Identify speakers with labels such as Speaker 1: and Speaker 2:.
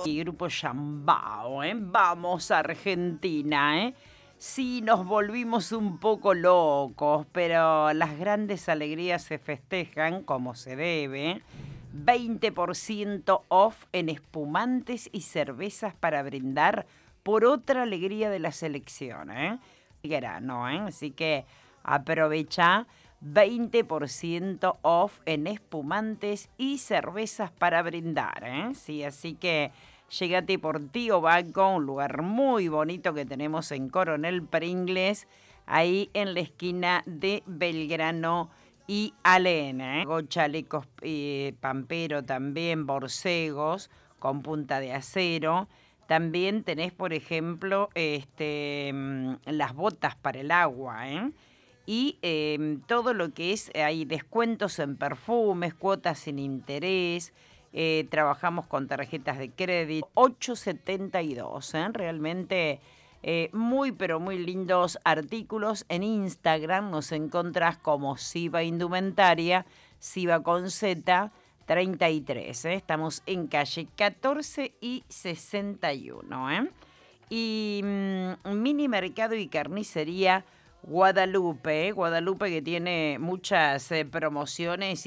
Speaker 1: Y Grupo Yambao, ¿eh? Vamos Argentina, ¿eh? Sí, nos volvimos un poco locos, pero las grandes alegrías se festejan como se debe. 20% off en espumantes y cervezas para brindar por otra alegría de la selección, ¿eh? No, ¿eh? Así que aprovecha 20% off en espumantes y cervezas para brindar, ¿eh? Sí, así que llégate por Tío Banco, un lugar muy bonito que tenemos en Coronel Pringles, ahí en la esquina de Belgrano y Alén, ¿eh? Chalecos pampero también, borcegos con punta de acero. También tenés, por ejemplo, las botas para el agua, ¿eh? Y todo lo que es, hay descuentos en perfumes, cuotas sin interés, trabajamos con tarjetas de crédito, 872, ¿eh? Realmente muy pero muy lindos artículos. En Instagram nos encontrás como Siva Indumentaria, Siva con Z, 33, ¿eh? Estamos en calle 14 y 61, ¿eh? Y mini mercado y carnicería Guadalupe, Guadalupe que tiene muchas promociones